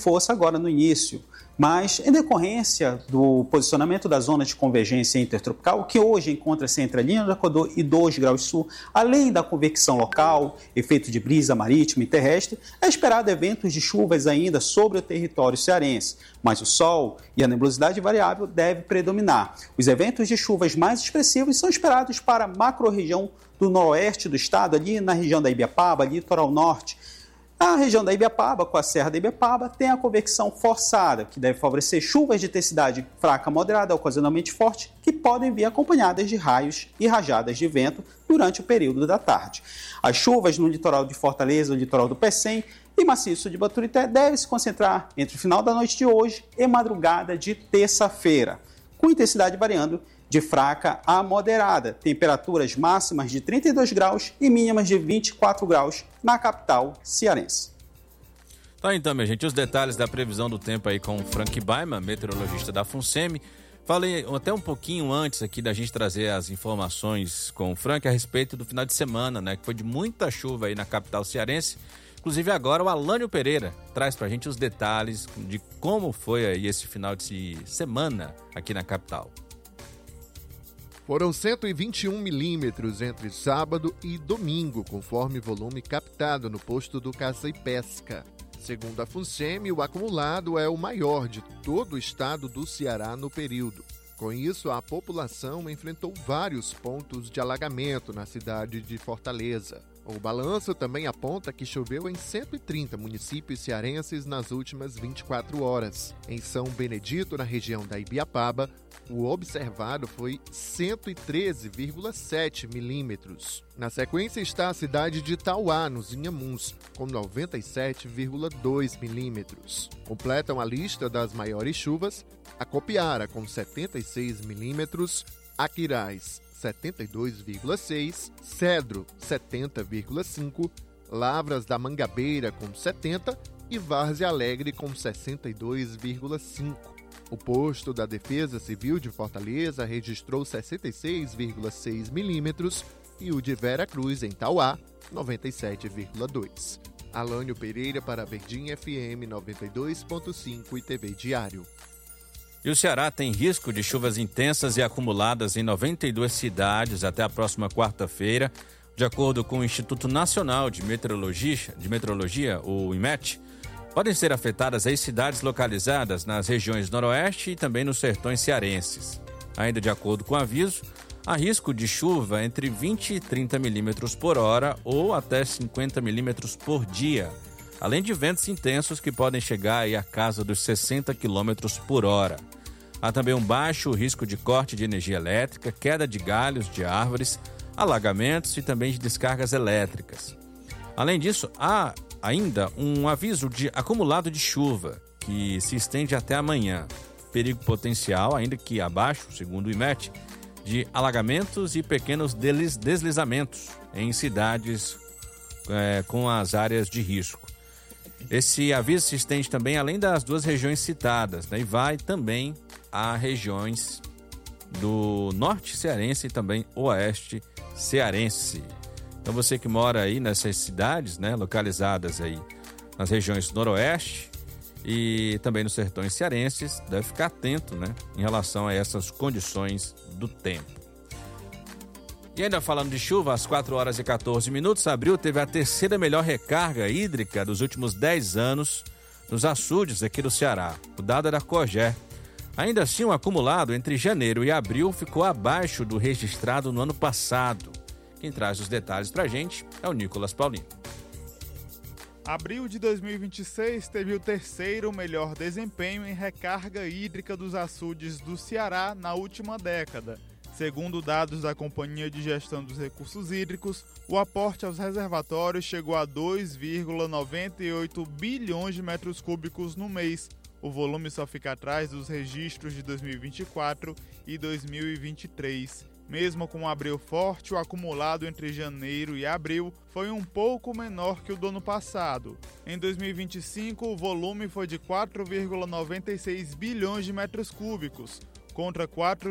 força agora no início. Mas, em decorrência do posicionamento da zona de convergência intertropical, que hoje encontra-se entre a linha do Equador e 2 graus sul, além da convecção local, efeito de brisa marítima e terrestre, é esperado eventos de chuvas ainda sobre o território cearense, mas o sol e a nebulosidade variável devem predominar. Os eventos de chuvas mais expressivos são esperados para a macro-região do noroeste do estado, ali na região da Ibiapaba, litoral norte. A região da Ibiapaba, com a Serra da Ibiapaba, tem a convecção forçada, que deve favorecer chuvas de intensidade fraca a moderada, ocasionalmente forte, que podem vir acompanhadas de raios e rajadas de vento durante o período da tarde. As chuvas no litoral de Fortaleza, no litoral do Pecém e maciço de Baturité devem se concentrar entre o final da noite de hoje e madrugada de terça-feira, com intensidade variando de fraca a moderada, temperaturas máximas de 32 graus e mínimas de 24 graus na capital cearense. Tá então, minha gente, os detalhes da previsão do tempo aí com o Frank Baiman, meteorologista da FUNSEMI. Falei até um pouquinho antes aqui da gente trazer as informações com o Frank a respeito do final de semana, né, que foi de muita chuva aí na capital cearense. Inclusive agora o Alânio Pereira traz pra gente os detalhes de como foi aí esse final de semana aqui na capital. Foram 121 milímetros entre sábado e domingo, conforme volume captado no posto do Caça e Pesca. Segundo a FUNSEMI, o acumulado é o maior de todo o estado do Ceará no período. Com isso, a população enfrentou vários pontos de alagamento na cidade de Fortaleza. O balanço também aponta que choveu em 130 municípios cearenses nas últimas 24 horas. Em São Benedito, na região da Ibiapaba, o observado foi 113,7 milímetros. Na sequência está a cidade de Tauá, nos Inhamuns, com 97,2 milímetros. Completam a lista das maiores chuvas a Copiara, com 76 milímetros, Aquiraz, 72,6, Cedro, 70,5, Lavras da Mangabeira, com 70 e Várzea Alegre, com 62,5. O posto da Defesa Civil de Fortaleza registrou 66,6 milímetros e o de Vera Cruz, em Tauá, 97,2. Alânio Pereira para a Verdinha FM 92,5 e TV Diário. E o Ceará tem risco de chuvas intensas e acumuladas em 92 cidades até a próxima quarta-feira. De acordo com o Instituto Nacional de Meteorologia, o IMET, podem ser afetadas as cidades localizadas nas regiões noroeste e também nos sertões cearenses. Ainda de acordo com o aviso, há risco de chuva entre 20 e 30 milímetros por hora ou até 50 milímetros por dia, além de ventos intensos que podem chegar aí à casa dos 60 quilômetros por hora. Há também um baixo risco de corte de energia elétrica, queda de galhos de árvores, alagamentos e também de descargas elétricas. Além disso, há ainda um aviso de acumulado de chuva, que se estende até amanhã. Perigo potencial, ainda que abaixo, segundo o IMET, de alagamentos e pequenos deslizamentos em cidades com as áreas de risco. Esse aviso se estende também além das duas regiões citadas, né, e vai também a regiões do norte cearense e também oeste cearense. Então você que mora aí nessas cidades, né, localizadas aí nas regiões noroeste e também nos sertões cearenses, deve ficar atento, né, em relação a essas condições do tempo. E ainda falando de chuva, às 4 horas e 14 minutos, Abril teve a terceira melhor recarga hídrica dos últimos 10 anos nos açudes aqui do Ceará. O dado é da COGÉ. Ainda assim, o acumulado entre janeiro e abril ficou abaixo do registrado no ano passado. Quem traz os detalhes pra gente é o Nicolas Paulino. Abril de 2026 teve o terceiro melhor desempenho em recarga hídrica dos açudes do Ceará na última década. Segundo dados da Companhia de Gestão dos Recursos Hídricos, o aporte aos reservatórios chegou a 2,98 bilhões de metros cúbicos no mês. O volume só fica atrás dos registros de 2024 e 2023. Mesmo com um abril forte, o acumulado entre janeiro e abril foi um pouco menor que o do ano passado. Em 2025, o volume foi de 4,96 bilhões de metros cúbicos, contra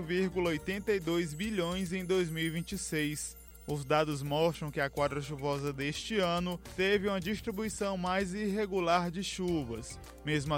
4,82 bilhões em 2026. Os dados mostram que a quadra chuvosa deste ano teve uma distribuição mais irregular de chuvas. Mesmo